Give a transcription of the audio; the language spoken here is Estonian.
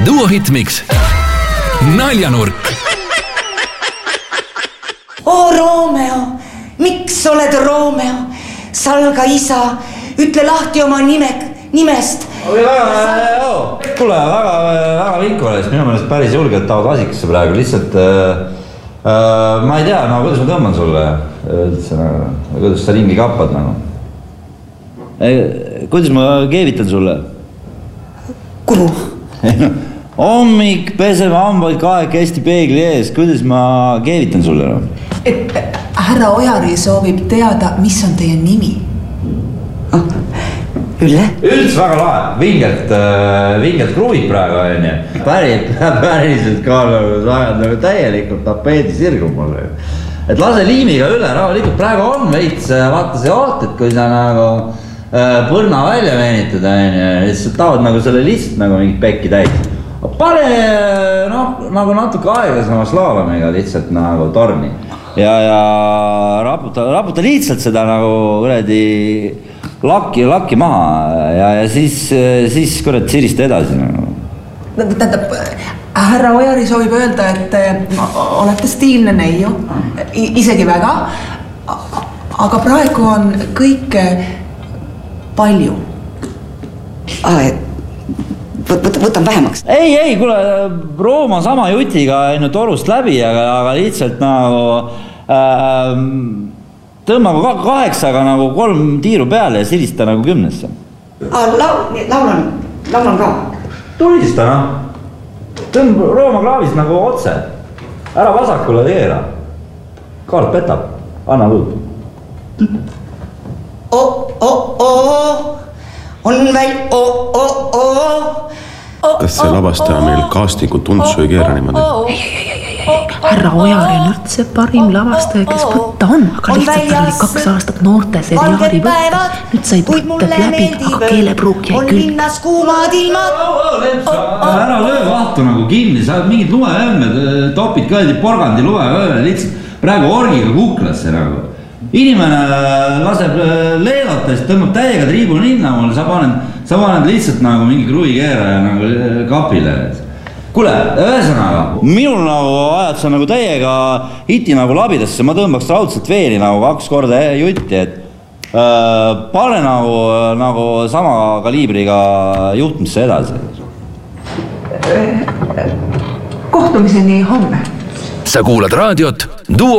Duo Hitmix Naljanurk. Romeo, miks oled Romeo? Salga isa, ütle lahti oma nimest. Kuule, väga vink oles, minu meelest päris julgelt taod asikasse praegu, lihtsalt ma ei tea, no kuidas ma tõmban sulle üldse, kuidas sa ringi kappad nagu? Kuidas ma keevitan sulle? Kuhu? Hommik, peseme hambaid kahekesti peegli ees, kuidas ma keevitan sulle? Härra Ojari soovib teada, mis on teie nimi? Ülle? Üldse väga lahe, vingelt kruvib praegu, on ju. Päriselt ka nagu täielikult tapeedi sirgub mulle. Et lase liimiga üle, rahulikult praegu on veits, vaata see oot, et kui sa nagu põrna välja veenitad, on ju, siis sa taod nagu selle lihtsalt nagu mingit pekki täis. Pane nagu natuke aeglasema slaalomiga lihtsalt nagu torni ja raputa lihtsalt seda nagu lakki maha ja siis kurat sirista edasi. Tähendab, härra Ojari soovib öelda, et olete stiilne neiu, isegi väga, aga praegu on kõike palju. Võtan vähemaks. Ei, kuule, Rooma sama jutiga ainult orust läbi, aga lihtsalt nagu tõmba 8 nagu 3 tiiru peale ja sirista nagu 10. Laulan ka. Tulista, Tõmba Rooma klaavist nagu otse. Ära vasakule keera. Kaart petab. Anna luud. On veel Kas see lavastaja meil castingu tundsu ei keera niimoodi? Härra Ojari on üldse parim lavastaja, kes võtta on, aga lihtsalt tal oli 2 aastat noorte seriaali võtta. Nüüd said võtted läbi, aga keelepruuk jäi külg. Ära löö vahtu nagu kinni, sa oled mingid lumeöömed, topid kõedi porgandi lumeööme, lihtsalt praegu orgiga kuklasse nagu. Inimene laseb leelata, siis tõmbab täiega triibu ninna mulle, sa paned lihtsalt nagu mingi kruvikeeraja nagu kapile. Kuule, ühesõnaga, minul nagu ajad sa nagu täiega hiti nagu labidasse, ma tõmbaks raudselt veeni nagu 2 korda jutti, et pane nagu sama kaliibriga juhtmisse edasi. Kohtumiseni homme. Sa kuulad raadiot Duo